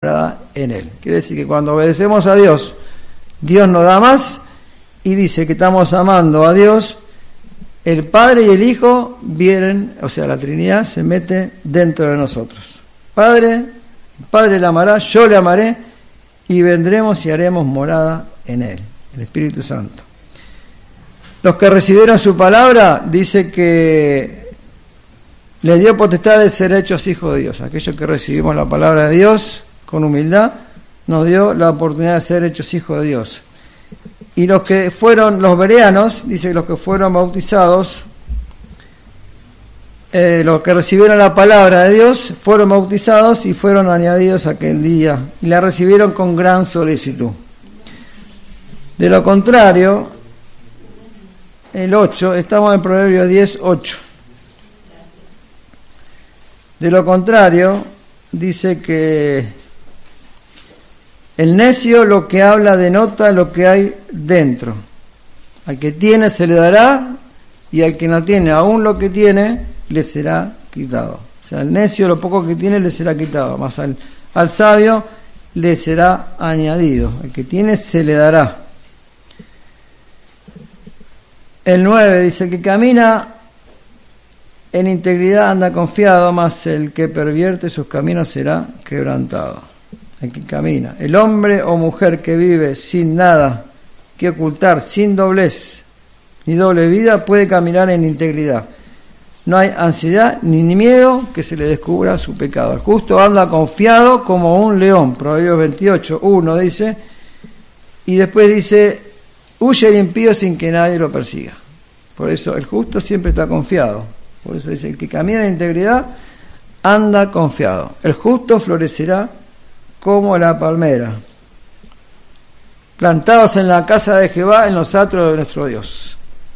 en él. Quiere decir que cuando obedecemos a Dios, Dios nos da más y dice que estamos amando a Dios. El Padre y el Hijo vienen, o sea, la Trinidad se mete dentro de nosotros. El Padre le amará, yo le amaré y vendremos y haremos morada en él, el Espíritu Santo. Los que recibieron su palabra, dice que les dio potestad de ser hechos hijos de Dios. Aquellos que recibimos la palabra de Dios con humildad, nos dio la oportunidad de ser hechos hijos de Dios. Y los que fueron los bereanos, dice que los que fueron bautizados, los que recibieron la palabra de Dios, fueron bautizados y fueron añadidos aquel día, y la recibieron con gran solicitud. De lo contrario, el 8, estamos en Proverbios 10, 8. De lo contrario, dice que el necio lo que habla denota lo que hay dentro. Al que tiene se le dará, y al que no tiene, aún lo que tiene, le será quitado. O sea, al necio lo poco que tiene le será quitado, más al sabio le será añadido. El que tiene se le dará. El 9 dice: el que camina en integridad anda confiado, mas el que pervierte sus caminos será quebrantado. El que camina, el hombre o mujer que vive sin nada que ocultar, sin doblez ni doble vida, puede caminar en integridad. No hay ansiedad ni miedo que se le descubra su pecado. El justo anda confiado como un león. Proverbios 28, 1 dice, y después dice: huye el impío sin que nadie lo persiga. Por eso el justo siempre está confiado. Por eso dice: el que camina en integridad anda confiado. El justo florecerá como la palmera, plantados en la casa de Jehová, en los atrios de nuestro Dios.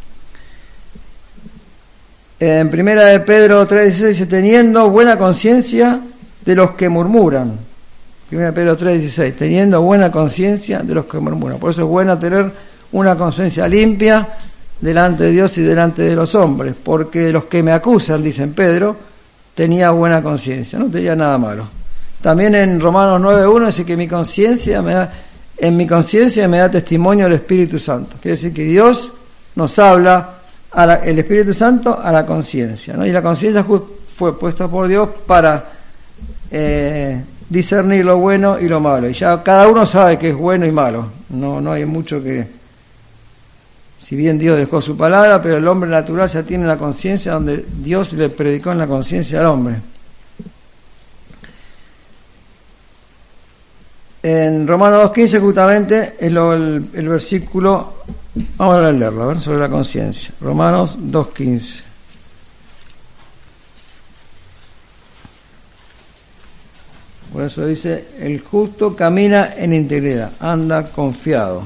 En primera de Pedro 3:16 dice: teniendo buena conciencia de los que murmuran. Primera de Pedro 3:16, teniendo buena conciencia de los que murmuran. Por eso es bueno tener una conciencia limpia delante de Dios y delante de los hombres, porque los que me acusan, dicen Pedro, tenía buena conciencia, no tenía nada malo. También en Romanos 9:1 dice que en mi conciencia me da testimonio el Espíritu Santo. Quiere decir que Dios nos habla, el Espíritu Santo, a la conciencia, ¿no? Y la conciencia fue puesta por Dios para discernir lo bueno y lo malo. Y ya cada uno sabe que es bueno y malo. No hay mucho que... Si bien Dios dejó su palabra, pero el hombre natural ya tiene la conciencia donde Dios le predicó en la conciencia al hombre. En Romanos 2:15 justamente es el versículo, vamos a leerlo, a ver, sobre la conciencia. Romanos 2:15. Por eso dice: el justo camina en integridad, anda confiado.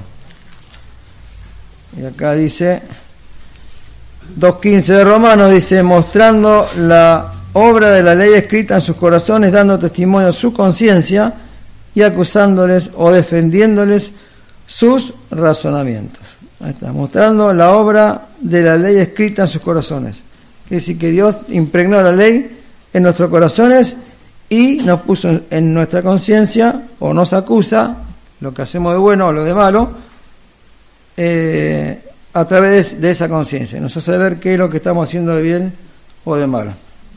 Y acá dice 2:15 de Romanos, dice: mostrando la obra de la ley escrita en sus corazones, dando testimonio a su conciencia y acusándoles o defendiéndoles sus razonamientos. Ahí está, mostrando la obra de la ley escrita en sus corazones. Es decir, que Dios impregnó la ley en nuestros corazones y nos puso en nuestra conciencia, o nos acusa, lo que hacemos de bueno o lo de malo, a través de esa conciencia. Nos hace ver qué es lo que estamos haciendo de bien o de malo.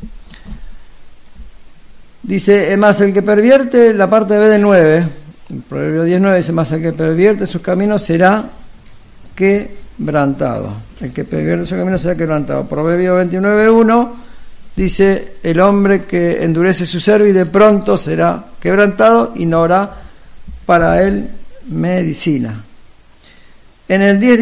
Dice: más el que pervierte, la parte B del 9, en Proverbio 10:9 dice: más el que pervierte sus caminos será quebrantado. El que pervierte sus caminos será quebrantado. Proverbio 29:1 dice: el hombre que endurece su cerviz de pronto será quebrantado y no habrá para él medicina. En el 10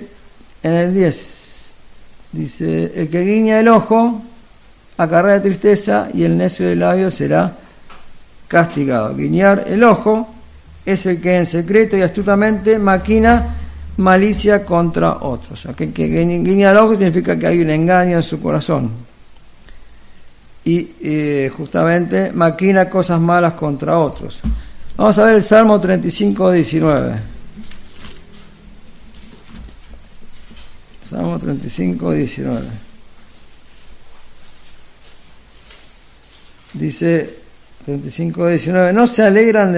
dice: el que guiña el ojo acarrea tristeza y el necio de labios será castigado. Guiñar el ojo es el que en secreto y astutamente maquina malicia contra otros. O sea, que guiña el ojo significa que hay un engaño en su corazón. Y justamente maquina cosas malas contra otros. Vamos a ver el Salmo 35:19. Salmo 35:19. Dice: 35:19. No se alegran de